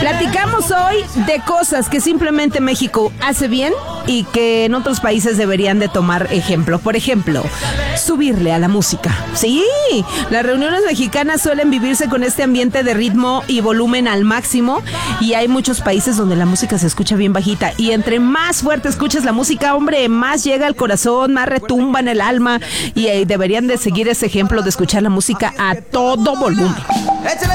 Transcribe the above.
Platicamos hoy de cosas que simplemente México hace bien y que en otros países deberían de tomar ejemplo. Por ejemplo, subirle a la música. Sí, las reuniones mexicanas suelen vivirse con este ambiente de ritmo y volumen al máximo, y hay muchos países donde la música se escucha bien bajita, y entre más fuerte escuches la música, hombre, más llega al corazón, más retumba en el alma, y deberían de seguir ese ejemplo de escuchar la música a todo volumen.